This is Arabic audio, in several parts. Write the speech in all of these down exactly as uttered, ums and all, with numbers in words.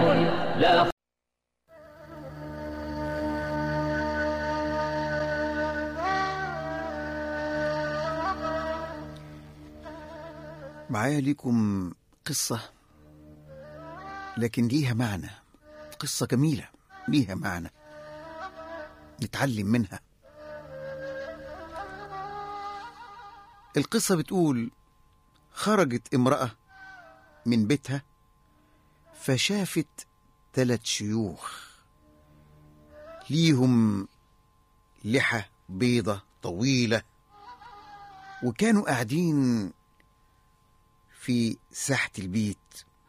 لا. معايا لكم قصة لكن ليها معنى، قصة جميلة ليها معنى نتعلم منها. القصة بتقول: خرجت امرأة من بيتها فشافت ثلاث شيوخ ليهم لحى بيضة طويلة، وكانوا قاعدين في ساحة البيت.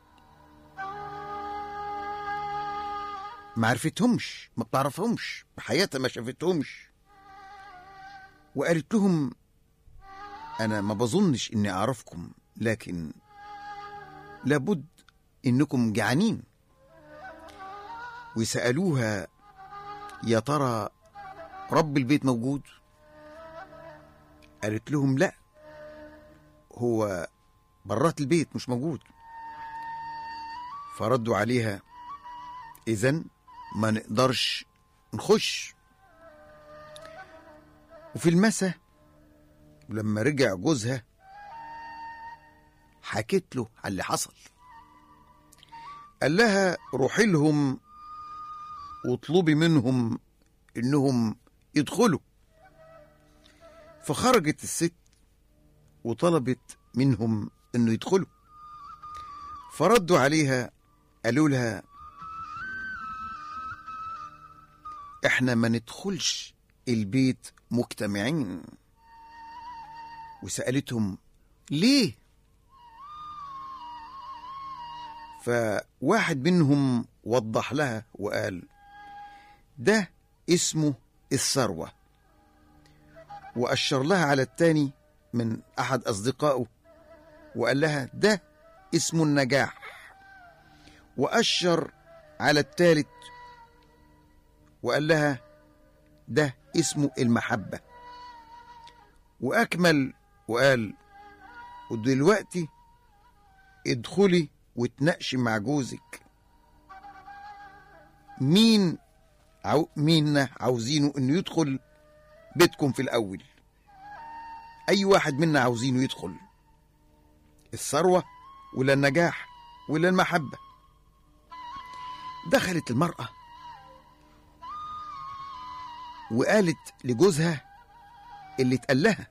ما عرفتهمش، ما بتعرفهمش، بحياتها ما شافتهمش، وقالت لهم: أنا ما بظنش إني أعرفكم، لكن لابد إنكم جعانين. وسألوها: يا ترى رب البيت موجود؟ قالت لهم: لا، هو برات البيت مش موجود. فردوا عليها: إذن ما نقدرش نخش. وفي المساء لما رجع جوزها حكت له على اللي حصل. قال لها: روحي لهم واطلبي منهم انهم يدخلوا. فخرجت الست وطلبت منهم انه يدخلوا، فردوا عليها قالوا لها: احنا ما ندخلش البيت مجتمعين. وسألتهم: ليه؟ فواحد منهم وضح لها وقال: ده اسمه الثروة. وأشر لها على التاني من أحد أصدقائه وقال لها: ده اسمه النجاح. وأشر على الثالث وقال لها: ده اسمه المحبة. وأكمل وقال: ودلوقتي ادخلي وتناقشي مع جوزك، مين عو... مين عاوزينه انه يدخل بيتكم في الاول؟ اي واحد منا عاوزينه يدخل، الثروة ولا النجاح ولا المحبة؟ دخلت المرأة وقالت لجوزها اللي اتقال لها،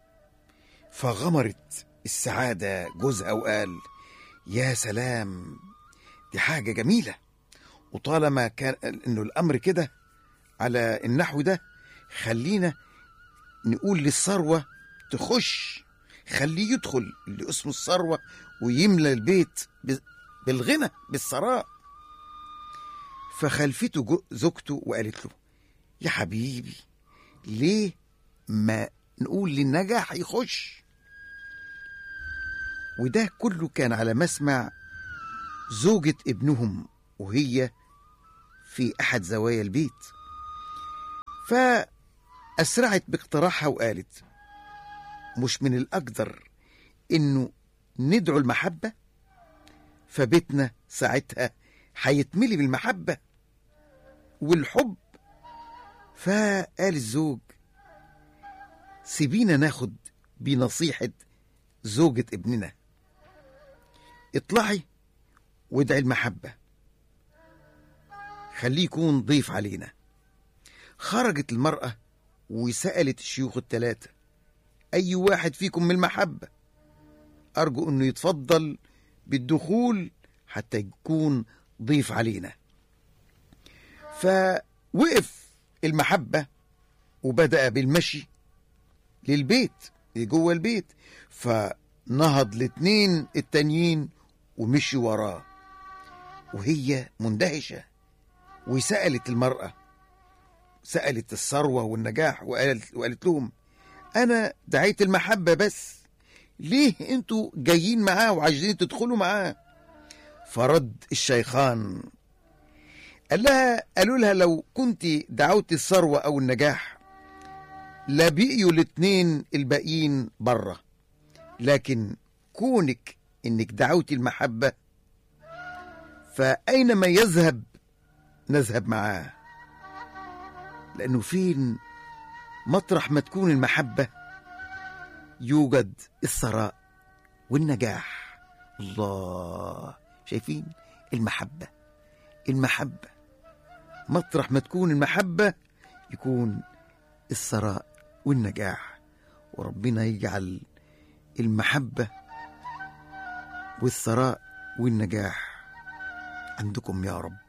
فغمرت السعادة جوزها وقال: يا سلام، دي حاجة جميلة. وطالما كان انه الامر كده على النحو ده، خلينا نقول للثروة تخش، خليه يدخل اللي اسمه الثروة ويملى البيت بالغنى بالثراء. فخلفته زوجته وقالت له: يا حبيبي، ليه ما نقول للنجاح يخش؟ وده كله كان على مسمع زوجة ابنهم وهي في أحد زوايا البيت. فأسرعت باقتراحها وقالت: مش من الأقدر إنه ندعو المحبة؟ فبيتنا ساعتها هيتملي بالمحبة والحب. فقال الزوج: سيبينا ناخد بنصيحة زوجة ابننا، اطلعي وادعي المحبة، خليه يكون ضيف علينا. خرجت المرأة وسألت الشيوخ الثلاثة: أي واحد فيكم من المحبة؟ أرجو أنه يتفضل بالدخول حتى يكون ضيف علينا. فوقف المحبة وبدأ بالمشي للبيت جوه البيت، فنهض الاتنين التانيين ومشي وراه وهي مندهشة. وسألت المرأة، سألت الثروة والنجاح وقالت, وقالت لهم: أنا دعيت المحبة بس، ليه انتوا جايين معاه وعايزين تدخلوا معاه؟ فرد الشيخان قال لها قالوا لها: لو كنت دعوت الثروة أو النجاح لبقيوا الاتنين الباقيين بره، لكن كونك انك دعوتي المحبة فأينما يذهب نذهب معاه، لأنه فين مطرح ما تكون المحبة يوجد الثراء والنجاح. الله، شايفين المحبة المحبة مطرح ما تكون المحبة يكون الثراء والنجاح. وربنا يجعل المحبة والثراء والنجاح عندكم يا رب.